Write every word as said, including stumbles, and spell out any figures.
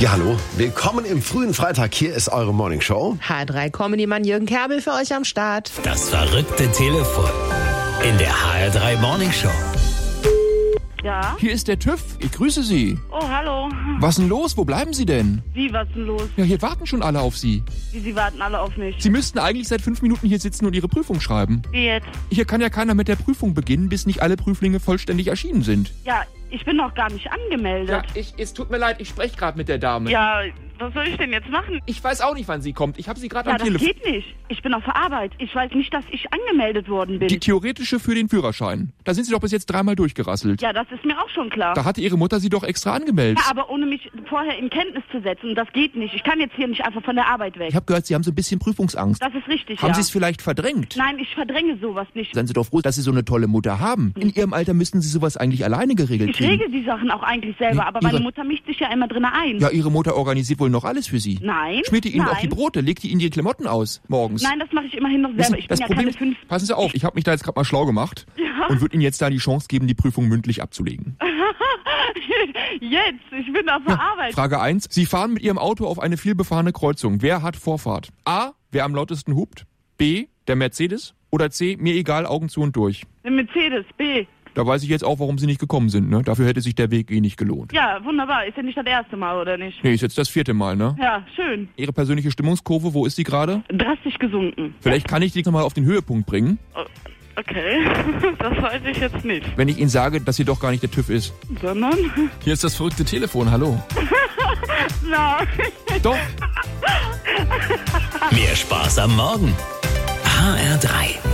Ja, hallo. Willkommen im frühen Freitag. Hier ist eure Morning Show. H drei Comedy-Mann Jürgen Kerbel für euch am Start. Das verrückte Telefon in der H R drei Morning Show. Ja? Hier ist der TÜV. Ich grüße Sie. Oh, hallo. Was denn los? Wo bleiben Sie denn? Wie, was ist denn los? Ja, hier warten schon alle auf Sie. Wie, Sie warten alle auf mich? Sie müssten eigentlich seit fünf Minuten hier sitzen und Ihre Prüfung schreiben. Wie jetzt? Hier kann ja keiner mit der Prüfung beginnen, bis nicht alle Prüflinge vollständig erschienen sind. Ja, ich bin noch gar nicht angemeldet. ich, es tut mir leid, ich spreche gerade mit der Dame. Ja, was soll ich denn jetzt machen? Ich weiß auch nicht, wann sie kommt. Ich habe sie gerade Ja, am das Telefon. geht nicht. Ich bin auf der Arbeit. Ich weiß nicht, dass ich angemeldet worden bin. Die theoretische für den Führerschein. Da sind Sie doch bis jetzt dreimal durchgerasselt. Ja, das ist mir auch schon klar. Da hatte Ihre Mutter Sie doch extra angemeldet. Ja, aber ohne mich vorher in Kenntnis zu setzen. Das geht nicht. Ich kann jetzt hier nicht einfach von der Arbeit weg. Ich habe gehört, Sie haben so ein bisschen Prüfungsangst. Das ist richtig, Haben ja. Sie es vielleicht verdrängt? Nein, ich verdränge sowas nicht. Seien Sie doch froh, dass Sie so eine tolle Mutter haben. In Ihrem Alter müssten Sie sowas eigentlich alleine geregelt Ich kriegen. regel die Sachen auch eigentlich selber, Nee, aber meine Ihre- Mutter mischt sich ja immer drin ein. Ja, Ihre Mutter organisiert wohl noch alles für Sie. Nein. Schmiert die Ihnen nein. auch die Brote, legt die Ihnen die Klamotten aus morgens. Nein, das mache ich immerhin noch selber. Wissen, Ich bin das ja Problem keine fünf. ist, passen Sie auf, ich habe mich da jetzt gerade mal schlau gemacht Ja. und würde Ihnen jetzt da die Chance geben, die Prüfung mündlich abzulegen. Jetzt, ich bin auf der Arbeit. Frage eins. Sie fahren mit Ihrem Auto auf eine vielbefahrene Kreuzung. Wer hat Vorfahrt? A. Wer am lautesten hupt? B. Der Mercedes? Oder C. Mir egal, Augen zu und durch? Eine Mercedes, B. Da weiß ich jetzt auch, warum Sie nicht gekommen sind. Ne? Dafür hätte sich der Weg eh nicht gelohnt. Ja, wunderbar. Ist ja nicht das erste Mal, oder nicht? Nee, ist jetzt das vierte Mal, ne? Ja, schön. Ihre persönliche Stimmungskurve, wo ist sie gerade? Drastisch gesunken. Vielleicht kann ich die nochmal auf den Höhepunkt bringen, Oh, okay, das weiß ich jetzt nicht. wenn ich Ihnen sage, dass sie doch gar nicht der TÜV ist. Sondern? Hier ist das verrückte Telefon, hallo. Nein. Doch. Mehr Spaß am Morgen. H R drei.